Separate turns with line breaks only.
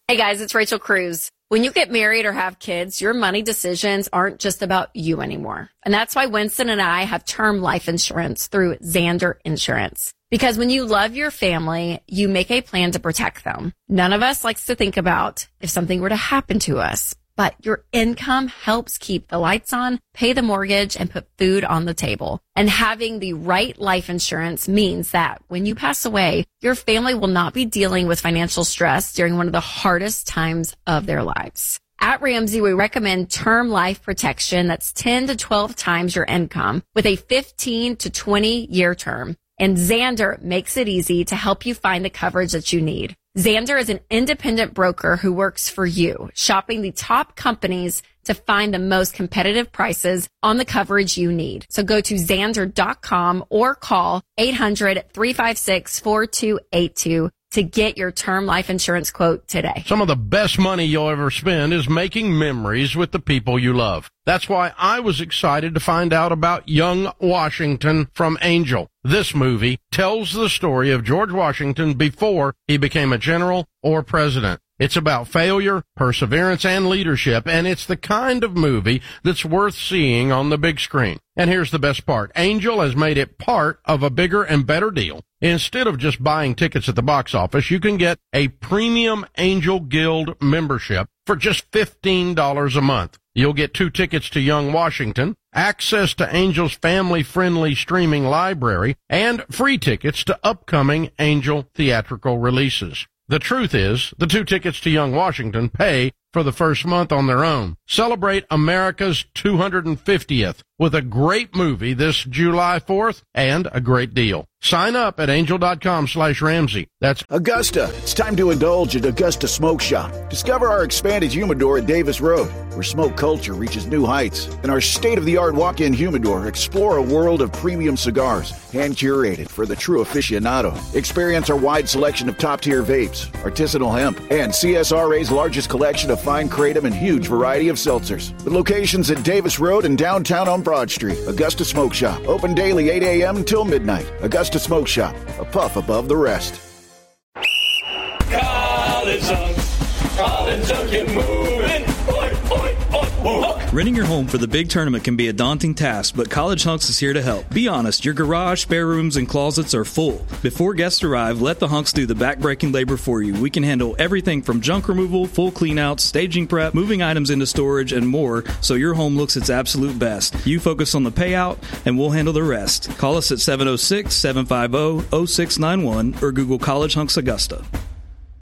Hey guys, it's Rachel Cruz. When you get married or have kids, your money decisions aren't just about you anymore. And that's why Winston and I have term life insurance through Zander Insurance. Because when you love your family, you make a plan to protect them. None of us likes to think about if something were to happen to us. But your income helps keep the lights on, pay the mortgage, and put food on the table. And having the right life insurance means that when you pass away, your family will not be dealing with financial stress during one of the hardest times of their lives. At Ramsey, we recommend term life protection that's 10 to 12 times your income with a 15 to 20-year term. And Zander makes it easy to help you find the coverage that you need. Zander is an independent broker who works for you, shopping the top companies to find the most competitive prices on the coverage you need. So go to Zander.com or call 800-356-4282 to get your term life insurance quote today.
Some of the best money you'll ever spend is making memories with the people you love. That's why I was excited to find out about Young Washington from Angel. This movie tells the story of George Washington before he became a general or president. It's about failure, perseverance, and leadership, and it's the kind of movie that's worth seeing on the big screen. And here's the best part. Angel has made it part of a bigger and better deal. Instead of just buying tickets at the box office, you can get a premium Angel Guild membership for just $15 a month. You'll get 2 tickets to Young Washington, access to Angel's family-friendly streaming library, and free tickets to upcoming Angel theatrical releases. The truth is, the 2 tickets to Young Washington pay for the first month on their own. Celebrate America's 250th with a great movie this July 4th and a great deal. Sign up at angel.com/Ramsey. That's
Augusta. It's time to indulge at Augusta Smoke Shop. Discover our expanded humidor at Davis Road, where smoke culture reaches new heights. And our state-of-the-art walk-in humidor, explore a world of premium cigars, hand-curated for the true aficionado. Experience our wide selection of top-tier vapes, artisanal hemp, and CSRA's largest collection of fine kratom and huge variety of seltzers. With locations at Davis Road and downtown on Broad Street. Augusta Smoke Shop. Open daily 8 a.m. until midnight. Augusta Smoke Shop. A puff above the rest.
College Hunk, get moving. Oi, oi, oi.
Renting your home for the big tournament can be a daunting task, but College Hunks is here to help. Be honest, your garage, spare rooms, and closets are full. Before guests arrive, let the Hunks do the back-breaking labor for you. We can handle everything from junk removal, full cleanouts, staging prep, moving items into storage, and more, so your home looks its absolute best. You focus on the payout, and we'll handle the rest. Call us at 706-750-0691 or Google College Hunks Augusta.